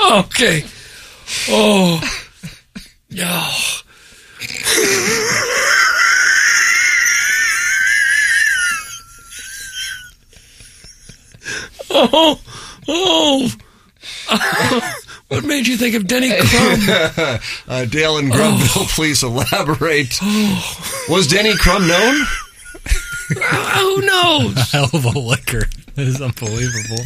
Okay. Oh. No. Oh. What made you think of Denny Crum? Dale in Grumville, please elaborate. Was Denny Crum known? Who knows? A hell of a liquor. It is unbelievable.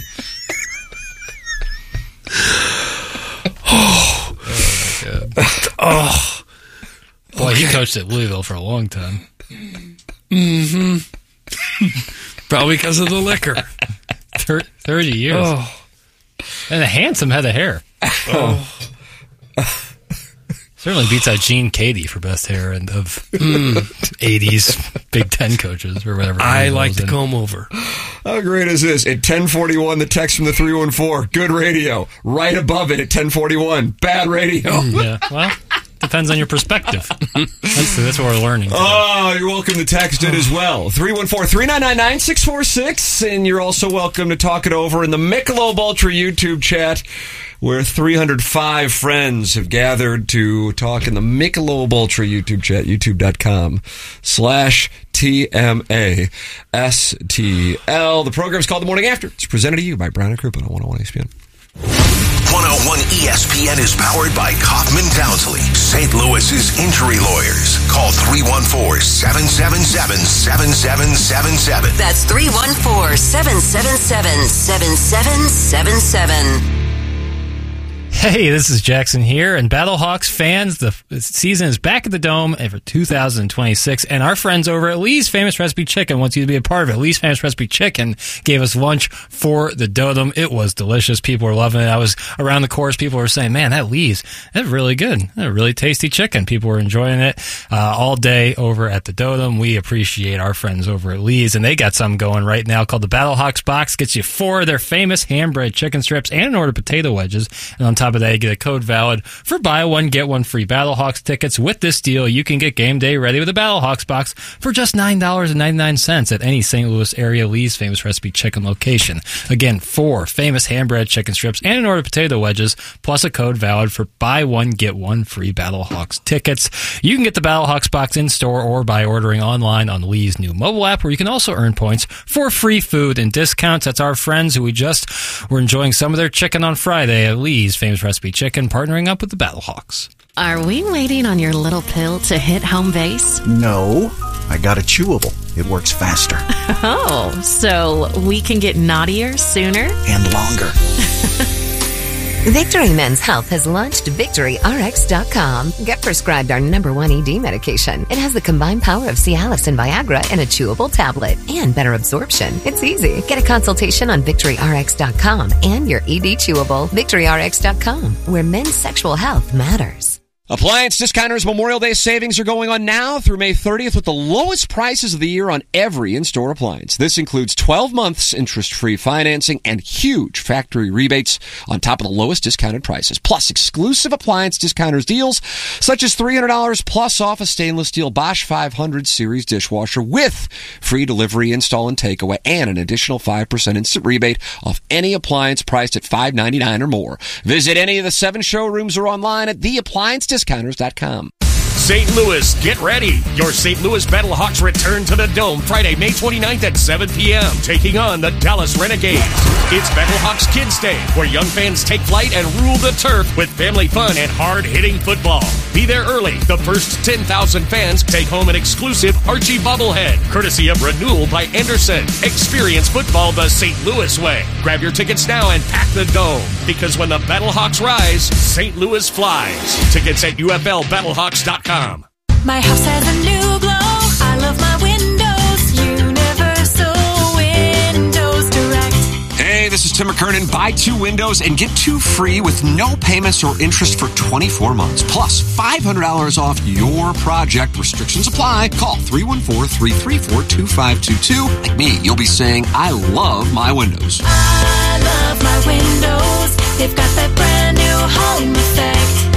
Oh my God. Oh. Boy, okay. He coached at Louisville for a long time. Mm-hmm. Probably because of the liquor. 30 years. Oh. And the handsome head of hair. Oh. Certainly beats out Gene Cady for best hair and of 80s Big Ten coaches or whatever. I like the comb over. How great is this? At 10:41, the text from the 314. Good radio. Right above it at 10:41. Bad radio. Yeah, well, depends on your perspective. That's what we're learning today. Oh, you're welcome to text it as well. 314-3999-646. And you're also welcome to talk it over in the Michelob Ultra YouTube chat, where 305 friends have gathered to talk in the Michelob Ultra YouTube chat, youtube.com/TMASTL. The program's called The Morning After. It's presented to you by Brown & Crouppen on 101 ESPN. 101 ESPN is powered by Kaufman Townsley, St. Louis's injury lawyers. Call 314-777-7777. That's 314-777-7777. Hey, this is Jackson here, and Battlehawks fans, the season is back at the Dome for 2026, and our friends over at Lee's Famous Recipe Chicken wants you to be a part of it. Lee's Famous Recipe Chicken gave us lunch for the Dome. It was delicious. People were loving it. I was around the course. People were saying, man, that Lee's, that's really good. That's a really tasty chicken. People were enjoying it all day over at the Dome. We appreciate our friends over at Lee's, and they got something going right now called the Battlehawks Box. Gets you 4 of their famous hand-bread chicken strips and an order of potato wedges, and on top of that, you get a code valid for buy one, get one free Battlehawks tickets. With this deal, you can get game day ready with a Battlehawks box for just $9.99 at any St. Louis area Lee's Famous Recipe Chicken location. Again, 4 famous hand-bread chicken strips and an order of potato wedges, plus a code valid for buy one, get one free Battlehawks tickets. You can get the Battlehawks box in-store or by ordering online on Lee's new mobile app, where you can also earn points for free food and discounts. That's our friends who we just were enjoying some of their chicken on Friday at Lee's Famous Recipe Chicken, partnering up with the Battlehawks. Are we waiting on your little pill to hit home base? No, I got a chewable. It works faster. Oh, so we can get naughtier sooner? And longer. Victory Men's Health has launched VictoryRx.com. Get prescribed our #1 ED medication. It has the combined power of Cialis and Viagra in a chewable tablet and better absorption. It's easy. Get a consultation on VictoryRx.com and your ED chewable. VictoryRx.com, where men's sexual health matters. Appliance Discounters Memorial Day savings are going on now through May 30th with the lowest prices of the year on every in-store appliance. This includes 12 months interest-free financing and huge factory rebates on top of the lowest discounted prices, plus exclusive Appliance Discounters deals such as $300 plus off a stainless steel Bosch 500 series dishwasher with free delivery, install, and takeaway, and an additional 5% instant rebate off any appliance priced at $5.99 or more. Visit any of the 7 showrooms or online at theappliancediscounters.com. St. Louis, get ready. Your St. Louis Battlehawks return to the Dome Friday, May 29th at 7 p.m., taking on the Dallas Renegades. It's Battlehawks Kids Day, where young fans take flight and rule the turf with family fun and hard-hitting football. Be there early. The first 10,000 fans take home an exclusive Archie bobblehead, courtesy of Renewal by Anderson. Experience football the St. Louis way. Grab your tickets now and pack the Dome, because when the Battlehawks rise, St. Louis flies. Tickets at UFLBattlehawks.com. My house has a new glow. I love my windows. Universal Windows Direct. Hey, this is Tim McKernan. Buy 2 windows and get 2 free with no payments or interest for 24 months. Plus, $500 off your project. Restrictions apply. Call 314-334-2522. Like me, you'll be saying, I love my windows. I love my windows. They've got that brand new home effect.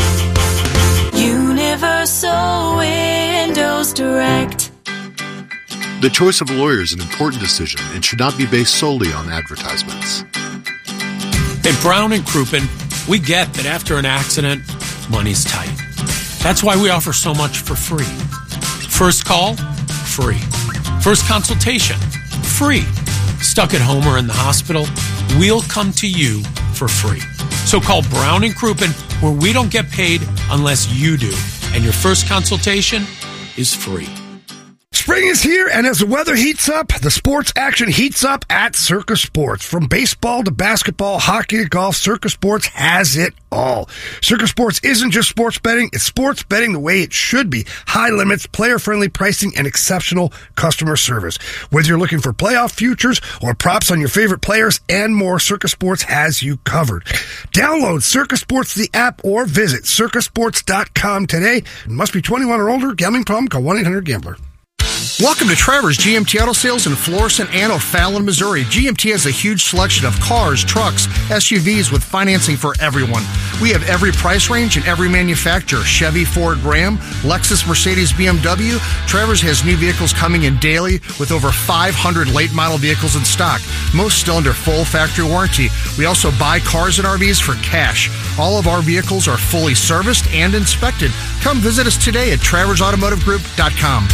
Universal Windows Direct. The choice of a lawyer is an important decision and should not be based solely on advertisements. At Brown & Crouppen, We get that after an accident, money's tight. That's why we offer so much for free. First call, free. First consultation, free. Stuck at home or in the hospital, we'll come to you for free. So call Brown & Crouppen, where we don't get paid unless you do. And your first consultation is free. Spring is here, and as the weather heats up, the sports action heats up at Circus Sports. From baseball to basketball, hockey to golf, Circus Sports has it all. Circus Sports isn't just sports betting, it's sports betting the way it should be. High limits, player-friendly pricing, and exceptional customer service. Whether you're looking for playoff futures or props on your favorite players and more, Circus Sports has you covered. Download Circus Sports, the app, or visit circusports.com today. It must be 21 or older. Gambling problem? Call 1-800-GAMBLER. Welcome to Travers GMT Auto Sales in Florissant and O'Fallon, Missouri. GMT has a huge selection of cars, trucks, SUVs with financing for everyone. We have every price range and every manufacturer. Chevy, Ford, Ram, Lexus, Mercedes, BMW. Travers has new vehicles coming in daily with over 500 late model vehicles in stock. Most still under full factory warranty. We also buy cars and RVs for cash. All of our vehicles are fully serviced and inspected. Come visit us today at TraversAutomotiveGroup.com.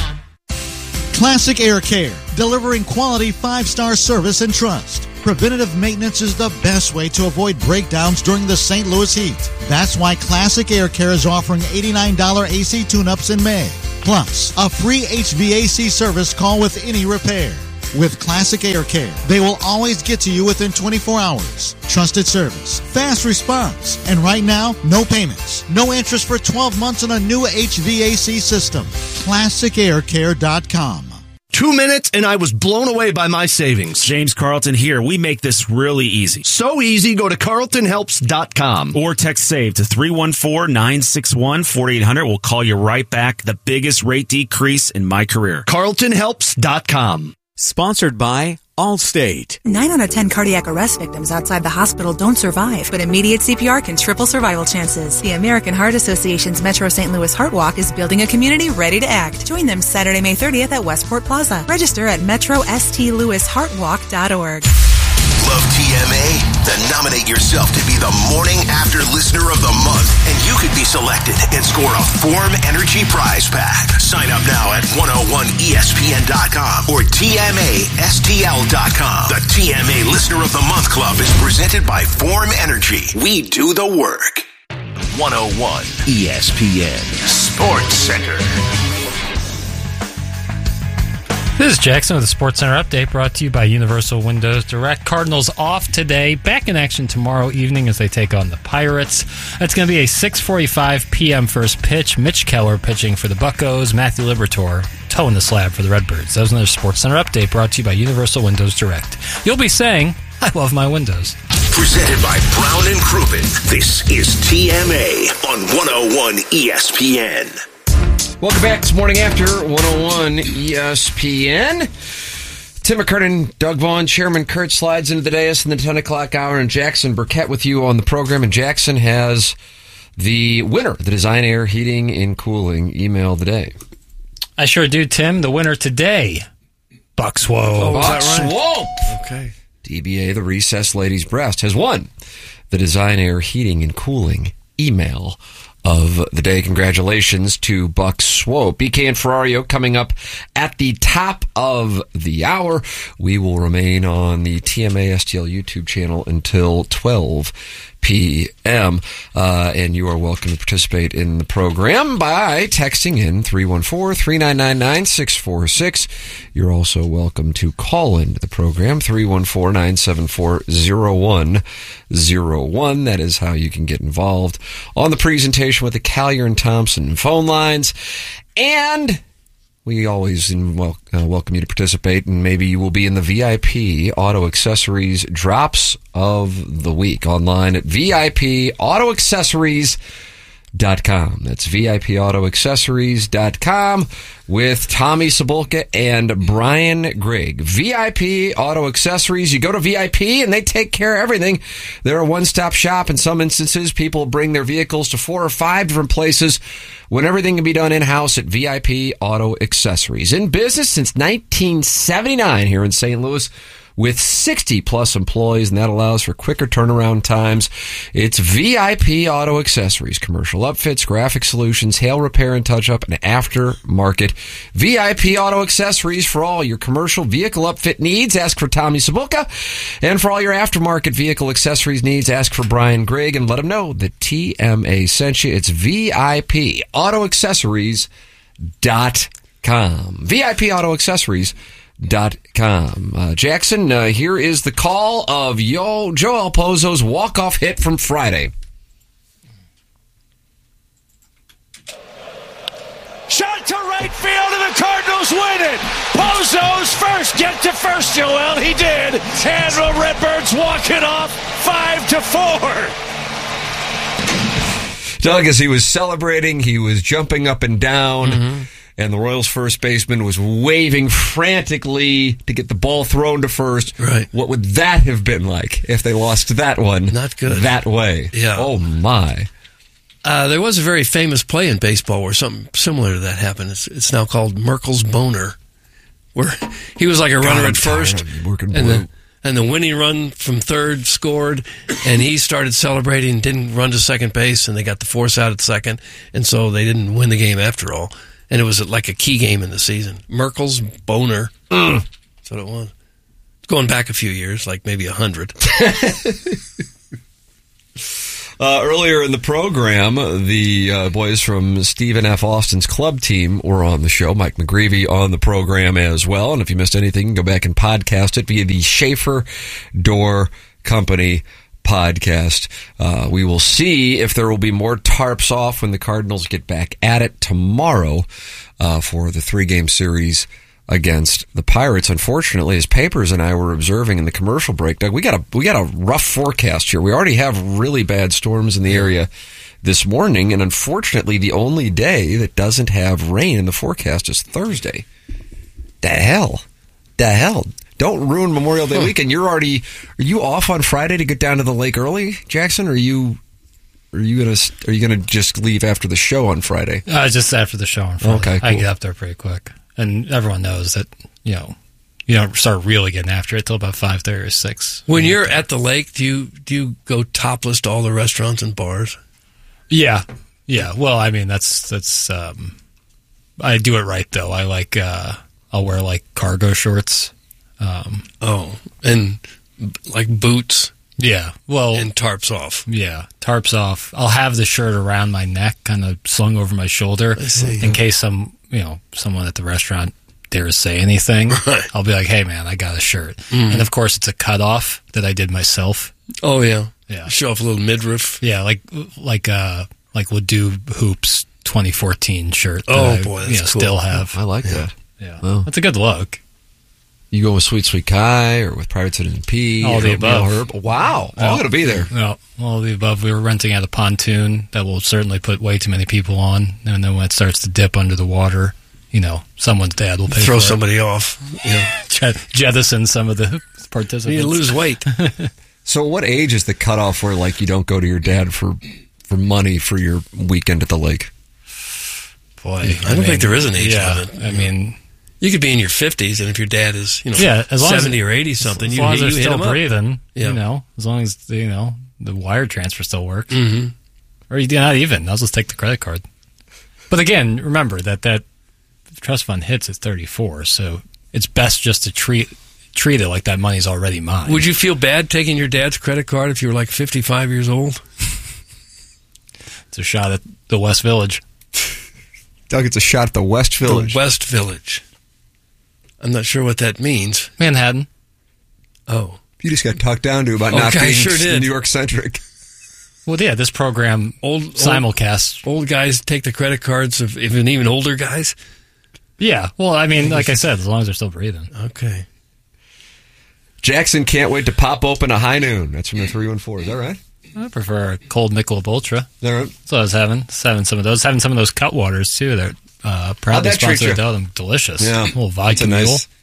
Classic Air Care, delivering quality 5-star service and trust. Preventative maintenance is the best way to avoid breakdowns during the St. Louis heat. That's why Classic Air Care is offering $89 AC tune-ups in May. Plus, a free HVAC service call with any repair. With Classic Air Care, they will always get to you within 24 hours. Trusted service, fast response, and right now, no payments, no interest for 12 months on a new HVAC system. ClassicAirCare.com. 2 minutes and I was blown away by my savings. James Carlton here. We make this really easy. So easy, go to carltonhelps.com. Or text SAVE to 314-961-4800. We'll call you right back. The biggest rate decrease in my career. carltonhelps.com. Sponsored by Allstate. 9 out of 10 cardiac arrest victims outside the hospital don't survive, but immediate CPR can triple survival chances. The American Heart Association's Metro St. Louis Heart Walk is building a community ready to act. Join them Saturday, May 30th at Westport Plaza. Register at metrostlouisheartwalk.org. Love TMA? Then nominate yourself to be the Morning After Listener of the Month, and you could be selected and score a Form Energy prize pack. Sign up now at 101ESPN.com or TMASTL.com. The TMA Listener of the Month Club is presented by Form Energy. We do the work. 101 ESPN Sports Center. This is Jackson with the Sports Center Update, brought to you by Universal Windows Direct. Cardinals off today, back in action tomorrow evening as they take on the Pirates. That's going to be a 6:45 p.m. first pitch. Mitch Keller pitching for the Buccos. Matthew Liberatore toeing the slab for the Redbirds. That was another Sports Center Update brought to you by Universal Windows Direct. You'll be saying, I love my windows. Presented by Brown & Crouppen. This is TMA on 101 ESPN. Welcome back this morning after 101 ESPN. Tim McCurtain, Doug Vaughn, Chairman Kurt slides into the dais in the 10 o'clock hour, and Jackson Burkett with you on the program. And Jackson has the winner of the Design Air Heating and Cooling email of the day. I sure do, Tim. The winner today, Buck Swope. Oh, Buck Swope. Right? Okay. DBA, the Recessed Lady's Breast, has won the Design Air Heating and Cooling email of the day. Congratulations to Buck Swope. BK and Ferrario coming up at the top of the hour. We will remain on the TMA STL YouTube channel until 12 p.m. And you are welcome to participate in the program by texting in 314-399-9646. You're also welcome to call into the program, 314-974-0101. That is how you can get involved on the presentation with the Collier and Thompson phone lines. And we always welcome you to participate, and maybe you will be in the VIP Auto Accessories Drops of the Week online at VIPAutoaccessories.com. That's VIPAutoaccessories.com with Tommy Cebulka and Brian Grigg. VIP Auto Accessories. You go to VIP and they take care of everything. They're a one-stop shop. In some instances, people bring their vehicles to 4 or 5 different places when everything can be done in-house at VIP Auto Accessories. In business since 1979 here in St. Louis. with 60-plus employees, and that allows for quicker turnaround times. It's VIP Auto Accessories, commercial upfits, graphic solutions, hail repair and touch-up, and aftermarket. VIP Auto Accessories for all your commercial vehicle upfit needs. Ask for Tommy Sabuka. And for all your aftermarket vehicle accessories needs, ask for Brian Grigg and let him know that TMA sent you. It's VIP Auto Accessories.com. VIP Auto Accessories.com. Jackson, here is the call of Joel Pozo's walk-off hit from Friday. Shot to right field, and the Cardinals win it. Pozo's first. Get to first, Joel. He did. And the Redbirds walk it off 5-4. Doug, as he was celebrating, he was jumping up and down. And the Royals first baseman was waving frantically to get the ball thrown to first. Right. What would that have been like if they lost that one? Not good. That way. Yeah. Oh, my. There was a very famous play in baseball where something similar to that happened. It's now called Merkel's Boner, where he was like a runner at first, and the winning run from third scored, and he started celebrating, didn't run to second base, and they got the force out at second, and so they didn't win the game after all. And it was like a key game in the season. Merkel's Boner. That's what it was. Going back a few years, like maybe 100. Earlier in the program, the boys from Stephen F. Austin's club team were on the show. Mike McGreevy on the program as well. And if you missed anything, go back and podcast it via the Schaefer Door Company podcast. We will see if there will be more tarps off when the Cardinals get back at it tomorrow for the 3-game series against the Pirates. Unfortunately, as Papers and I were observing in the commercial break, Doug, we got a rough forecast here. We already have really bad storms in the area this morning, and unfortunately, the only day that doesn't have rain in the forecast is Thursday. The hell? Don't ruin Memorial Day weekend. Are you off on Friday to get down to the lake early, Jackson? Or are you gonna just leave after the show on Friday? Just after the show on Friday. Okay, cool. I can get up there pretty quick, and everyone knows that you don't start really getting after it till about 5:30 or 6. When you're at the lake, do you go topless to all the restaurants and bars? Yeah. Well, I mean that's I do it right though. I like I'll wear like cargo shorts. And like boots. Yeah, well, and tarps off. Yeah, tarps off. I'll have the shirt around my neck, kind of slung over my shoulder, in case someone at the restaurant dares say anything. Right. I'll be like, "Hey, man, I got a shirt," and of course, it's a cutoff that I did myself. Oh yeah. Yeah. Show off a little midriff. Yeah, like Ledoux Hoops 2014 shirt. Oh boy, that's cool. Still have. I like that. Yeah, well, that's a good look. You go with Sweet Sweet Kai or with Private Citizen P? All the above. Wow. I'm going to be there. No, all the above. We were renting out a pontoon that will certainly put way too many people on. And then when it starts to dip under the water, someone's dad will pay Throw for somebody off. Jettison some of the participants. You need to lose weight. So what age is the cutoff where you don't go to your dad for money for your weekend at the lake? Boy, I don't think there is an age limit. I mean, you could be in your 50s, and if your dad is, as long 70 or 80 something, as long as they're still breathing, yeah. As long as the wire transfer still works, mm-hmm. or not even, I'll just take the credit card. But again, remember that trust fund hits at 34, so it's best just to treat it like that money's already mine. Would you feel bad taking your dad's credit card if you were 55 years old? It's a shot at the West Village. Doug, it's a shot at the West Village. The West Village. I'm not sure what that means. Manhattan. Oh. You just got talked down to about not being New York-centric. Well, yeah, this program simulcasts. Old guys take the credit cards of even older guys? Yeah. Well, I mean, like I said, as long as they're still breathing. Okay. Jackson can't wait to pop open a High Noon. That's from the 314. Is that right? I prefer a cold Michelob Ultra. Is that right? So I was having some of those. Having some of those Cutwaters, too. They're proudly sponsored. Them delicious. Yeah. A little vodka mule.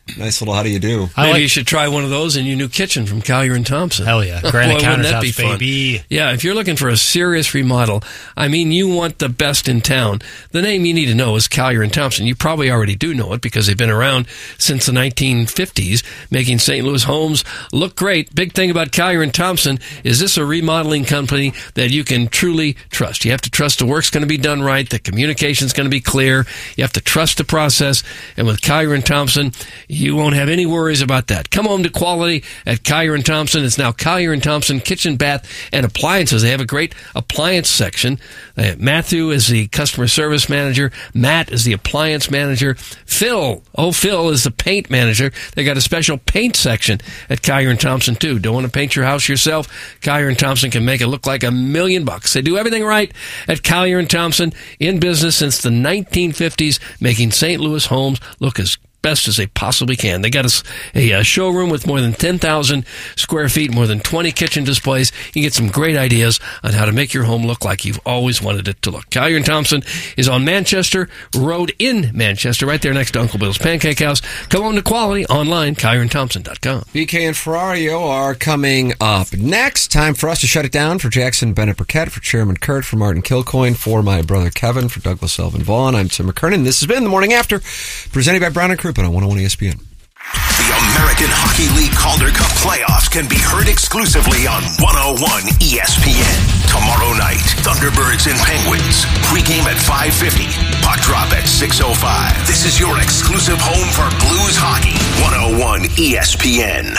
Nice little how do you do. Maybe you should try one of those in your new kitchen from Collier & Thompson. Hell yeah. Granite wouldn't that countertops, be fun? baby. Yeah, if you're looking for a serious remodel, I mean, you want the best in town. The name you need to know is Collier & Thompson. You probably already do know it because they've been around since the 1950s, making St. Louis homes look great. Big thing about Collier & Thompson is this a remodeling company that you can truly trust. You have to trust the work's going to be done right, the communication's going to be clear. You have to trust the process. And with Collier & Thompson, you won't have any worries about that. Come home to quality at Collier & Thompson. It's now Collier & Thompson Kitchen, Bath, and Appliances. They have a great appliance section. Matthew is the customer service manager. Matt is the appliance manager. Phil is the paint manager. They got a special paint section at Collier & Thompson, too. Don't want to paint your house yourself? Collier & Thompson can make it look like $1 million. They do everything right at Collier & Thompson, in business since the 1950s, making St. Louis homes look as best as they possibly can. They got a showroom with more than 10,000 square feet, more than 20 kitchen displays. You can get some great ideas on how to make your home look like you've always wanted it to look. Collier & Thompson is on Manchester Road in Manchester, right there next to Uncle Bill's Pancake House. Come on to quality online, CollierandThompson.com. BK and Ferrario are coming up next. Time for us to shut it down. For Jackson Bennett Burkett, for Chairman Kurt, for Martin Kilcoyne, for my brother Kevin, for Douglas Elvin Vaughn, I'm Tim McKernan. This has been The Morning After, presented by Brown & Crouppen on 101 ESPN. The American Hockey League Calder Cup playoffs can be heard exclusively on 101 ESPN. Tomorrow night, Thunderbirds and Penguins. Pre-game at 5:50. Puck drop at 6:05. This is your exclusive home for Blues hockey. 101 ESPN.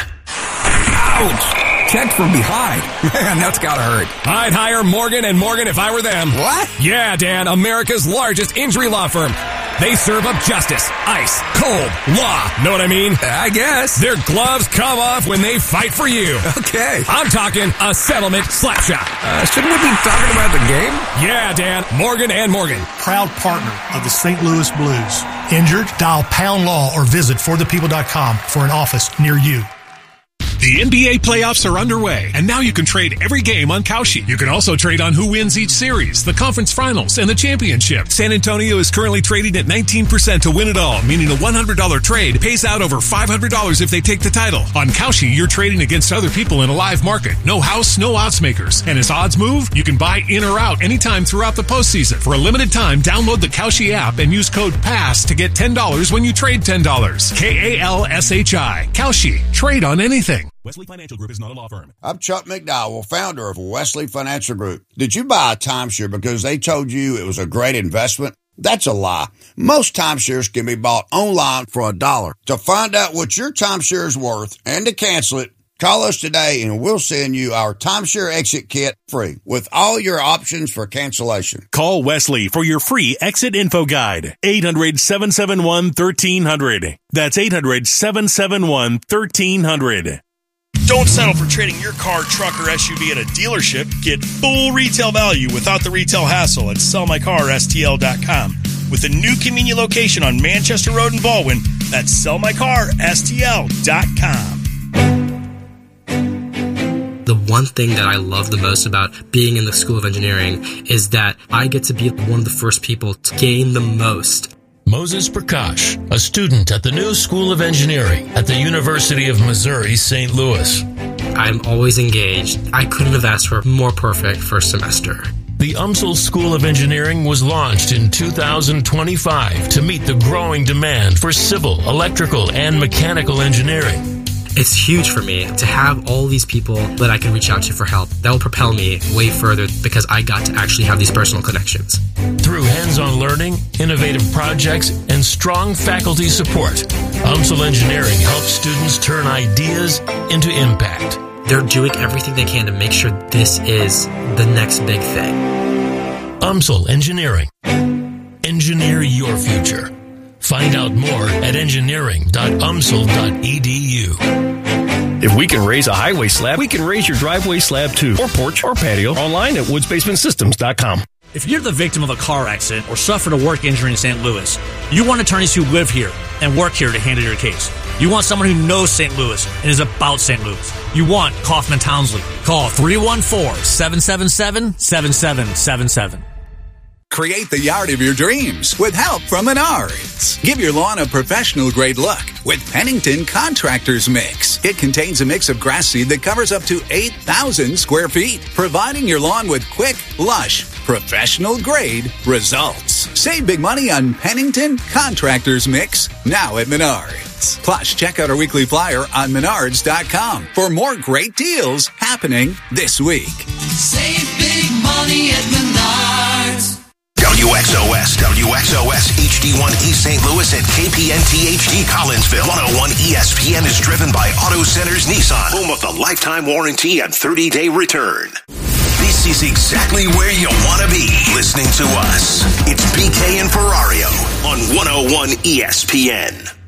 Ouch! Checked from behind. Man, that's gotta hurt. I'd hire Morgan & Morgan if I were them. What? Yeah, Dan, America's largest injury law firm. They serve up justice, ice, cold, law. Know what I mean? I guess. Their gloves come off when they fight for you. Okay. I'm talking a settlement slap shot. Shouldn't we be talking about the game? Yeah, Dan, Morgan & Morgan. Proud partner of the St. Louis Blues. Injured? Dial Pound Law or visit forthepeople.com for an office near you. The NBA playoffs are underway, and now you can trade every game on Kalshi. You can also trade on who wins each series, the conference finals, and the championship. San Antonio is currently trading at 19% to win it all, meaning a $100 trade pays out over $500 if they take the title. On Kalshi, you're trading against other people in a live market. No house, no odds makers. And as odds move, you can buy in or out anytime throughout the postseason. For a limited time, download the Kalshi app and use code PASS to get $10 when you trade $10. KALSHI. Kalshi. Trade on anything. Wesley Financial Group is not a law firm. I'm Chuck McDowell, founder of Wesley Financial Group. Did you buy a timeshare because they told you it was a great investment? That's a lie. Most timeshares can be bought online for $1. To find out what your timeshare is worth and to cancel it, call us today and we'll send you our timeshare exit kit free with all your options for cancellation. Call Wesley for your free exit info guide. 800-771-1300. That's 800-771-1300. Don't settle for trading your car, truck, or SUV at a dealership. Get full retail value without the retail hassle at sellmycarstl.com. With a new convenient location on Manchester Road in Baldwin, that's sellmycarstl.com. The one thing that I love the most about being in the School of Engineering is that I get to be one of the first people to gain the most. Moses Prakash, a student at the new School of Engineering at the University of Missouri, St. Louis. I'm always engaged. I couldn't have asked for a more perfect first semester. The UMSL School of Engineering was launched in 2025 to meet the growing demand for civil, electrical, and mechanical engineering. It's huge for me to have all these people that I can reach out to for help. That will propel me way further because I got to actually have these personal connections. Through hands-on learning, innovative projects, and strong faculty support, UMSL Engineering helps students turn ideas into impact. They're doing everything they can to make sure this is the next big thing. UMSL Engineering. Engineer your future. Find out more at engineering.umsl.edu. If we can raise a highway slab, we can raise your driveway slab too, or porch or patio, online at woodsbasementsystems.com. If you're the victim of a car accident or suffered a work injury in St. Louis, you want attorneys who live here and work here to handle your case. You want someone who knows St. Louis and is about St. Louis. You want Kaufman Townsley. Call 314-777-7777. Create the yard of your dreams with help from Menards. Give your lawn a professional-grade look with Pennington Contractors Mix. It contains a mix of grass seed that covers up to 8,000 square feet, providing your lawn with quick, lush, professional-grade results. Save big money on Pennington Contractors Mix now at Menards. Plus, check out our weekly flyer on Menards.com for more great deals happening this week. Save big money at Menards. WXOS, HD1 East St. Louis and KPNT HD Collinsville. 101 ESPN is driven by Auto Centers Nissan, home of the lifetime warranty and 30-day return. This is exactly where you want to be, listening to us. It's BK and Ferrario on 101 ESPN.